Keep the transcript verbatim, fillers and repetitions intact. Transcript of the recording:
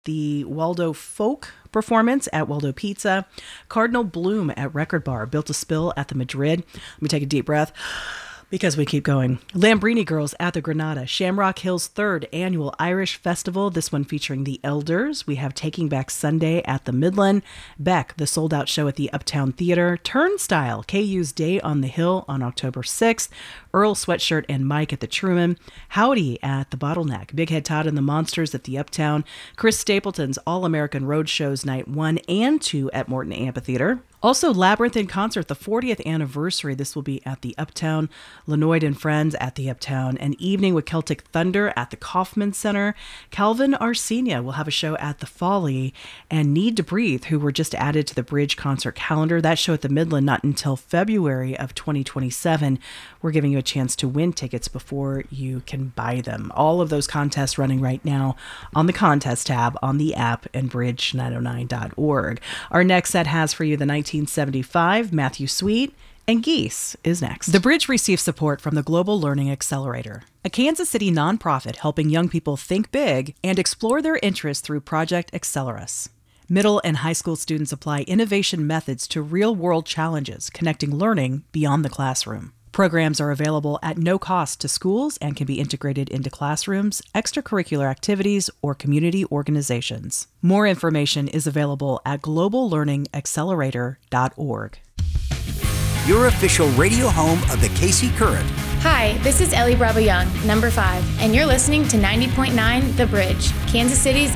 the Waldo Folk performance at Waldo Pizza, Cardinal Bloom at Record Bar, Built to Spill at the Madrid. Let me take a deep breath because we keep going. Lambrini Girls at the Granada, Shamrock Hill's third annual Irish Festival, this one featuring the Elders. We have Taking Back Sunday at the Midland, Beck, the sold-out show at the Uptown Theater, Turnstile, K U's Day on the Hill on October sixth, Earl Sweatshirt and Mike at the Truman, Howdy at the Bottleneck, Big Head Todd and the Monsters at the Uptown, Chris Stapleton's All-American Road Shows Night one and two at Morton Amphitheater. Also, Labyrinth in Concert, the fortieth anniversary. This will be at the Uptown. Lanoid and Friends at the Uptown. An Evening with Celtic Thunder at the Kaufman Center. Calvin Arsenia will have a show at the Folly. And Need to Breathe, who were just added to the Bridge concert calendar. That show at the Midland not until February of twenty twenty-seven. We're giving you a chance to win tickets before you can buy them. All of those contests running right now on the contest tab on the app and bridge nine oh nine dot org. Our next set has for you the nineteen seventy-five Matthew Sweet, and Geese is next. The Bridge receives support from the Global Learning Accelerator, a Kansas City nonprofit helping young people think big and explore their interests through Project Accelerus. Middle and high school students apply innovation methods to real-world challenges, connecting learning beyond the classroom. Programs are available at no cost to schools and can be integrated into classrooms, extracurricular activities, or community organizations. More information is available at global learning accelerator dot org. Your official radio home of the K C Current. Hi, this is Ellie Bravo Young, number five, and you're listening to ninety point nine The Bridge, Kansas City's